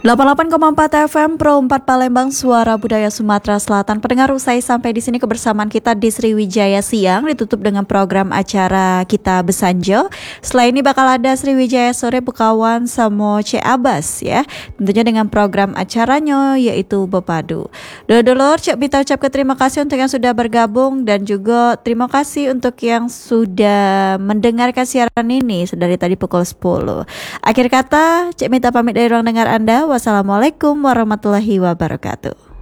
88,4 FM Pro 4 Palembang, Suara Budaya Sumatera Selatan. Pendengar, usai sampai di sini kebersamaan kita di Sriwijaya Siang ditutup dengan program acara kita Besanjo. Setelah ini bakal ada Sriwijaya Sore Bukawan Samo C Abas ya. Tentunya dengan program acaranya yaitu Bepadu. Dulur-dulur, Cek Bita ucapkan terima kasih untuk yang sudah bergabung dan juga terima kasih untuk yang sudah mendengarkan siaran ini dari tadi pukul 10. Akhir kata, Cek minta pamit dari ruang dengar Anda. Wassalamualaikum warahmatullahi wabarakatuh.